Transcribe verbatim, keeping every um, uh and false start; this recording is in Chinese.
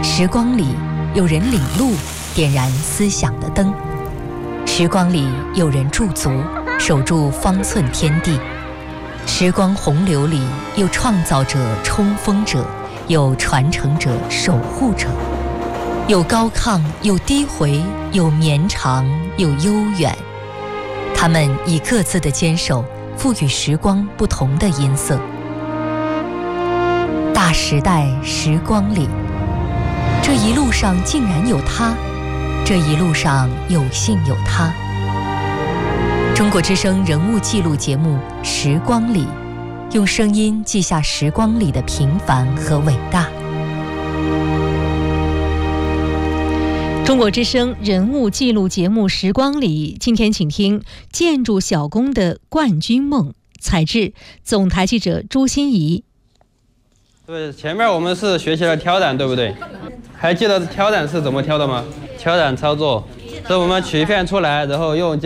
时光里有人领路，点燃思想的灯；时光里有人驻足，守住方寸天地。时光洪流里有创造者、冲锋者，有传承者、守护者，有高亢，有低回，有绵长，有悠远。他们以各自的坚守，赋予时光不同的音色。大时代时光里，这一路上竟然有他，这一路上有幸有他。中国之声人物记录节目《时光里》，用声音记下时光里的平凡和伟大。 中国之声人物记录节目《时光里》，今天请听建筑小工的冠军梦，采制总台记者朱欣怡。 对，前面我们是学习了挑染，对不对？还记得挑染是怎么挑的吗？挑染操作，是我们取一片出来，然后用